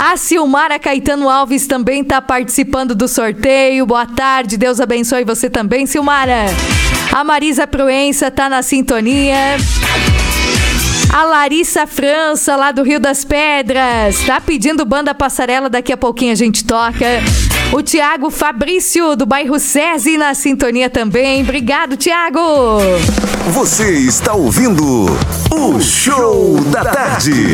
A Silmara Caetano Alves também está participando do sorteio. Boa tarde, Deus abençoe você também, Silmara. A Marisa Proença tá na sintonia. A Larissa França, lá do Rio das Pedras, tá pedindo Banda Passarela, daqui a pouquinho a gente toca. O Tiago Fabrício, do bairro SESI, na sintonia também. Obrigado, Tiago. Você está ouvindo o Show da Tarde.